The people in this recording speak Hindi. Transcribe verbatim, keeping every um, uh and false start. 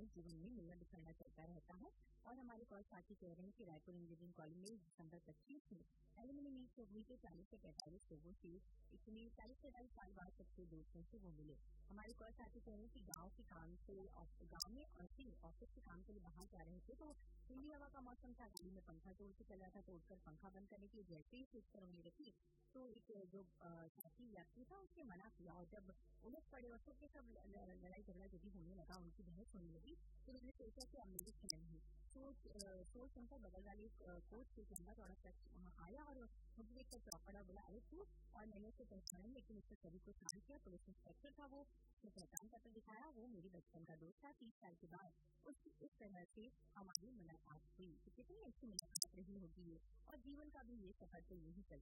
जीवन में मिलना बिछड़ना चलता रहता है। और हमारे कॉल साथी कह रहे हैं कि रायपुर इंजीनियरिंग कॉलेज में दिसंबर पच्चीस में एलुमनी मीट हुई तो चालीस से पैंतालीस लोगों से इसमें चालीस पैंतालीस साल बाद सबसे दोस्तों से वो मिले। हमारे कॉल साथी कह रहे हैं कि गाँव के काम से गाँव में ऐसे ऑफिस के काम के लिए बाहर जा रहे थे तो ठंडी हवा का मौसम था, गाड़ी में पंखा तोड़ के चला था, तोड़कर पंखा बंद करने के लिए जैसे ही स्विच पर उंगली रखी तो एक जो साथी यात्री था उसने मना किया और जब उलट पड़े और सबके सब लड़ाई झगड़ा जो भी होने लगा, उनकी बहस होने लगी तो मैंने सोचा कि अब मेरी खैर नहीं सोच सोच सुनकर बगल वाले कोच के लंबा चौड़ा शख्स वहाँ आया और मुझे देखकर चौपड़ा बोला, अरे तू, और मैंने उसे पहचाना लेकिन उससे सभी को शांत किया। पुलिस इंस्पेक्टर था वो, उसने पहचान पत्र दिखाया, वो मेरी बचपन का दोस्त था। तीस साल के बाद उसकी इस तरह से हमारी मुलाकात हुई। तो कितनी अच्छी मुलाकात रही होगी ये, और जीवन का भी ये सफर तो यही चलता